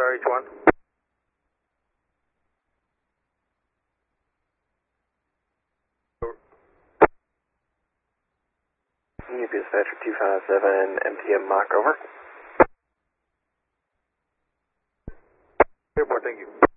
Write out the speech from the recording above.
SRH1. Dispatcher 257, MTM Mach, over. Airport, thank you.